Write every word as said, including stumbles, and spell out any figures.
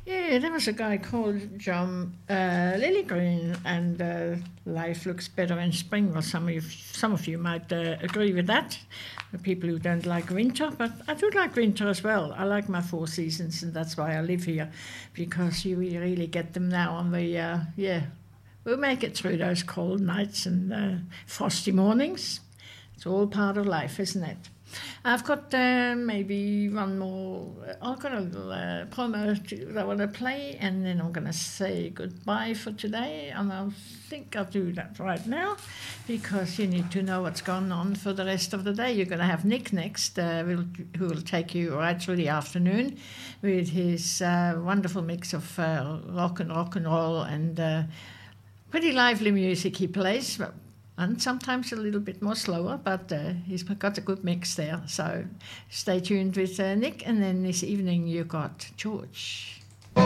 Yeah, there was a guy called John uh, Lillygreen, and uh, life looks better in spring. Well, some of you, some of you might uh, agree with that, the people who don't like winter, but I do like winter as well. I like my four seasons, and that's why I live here, because you really get them now, and we, uh, yeah, we'll make it through those cold nights and uh, frosty mornings. It's all part of life, isn't it? I've got uh, maybe one more. I've got a little uh, promo to, that I want to play, and then I'm going to say goodbye for today. And I think I'll do that right now, because you need to know what's going on for the rest of the day. You're going to have Nick next, uh, will, who will take you right through the afternoon with his uh, wonderful mix of uh, rock and rock and roll and uh, pretty lively music he plays. And sometimes a little bit more slower, but uh, he's got a good mix there. So stay tuned with uh, Nick, and then this evening you got George.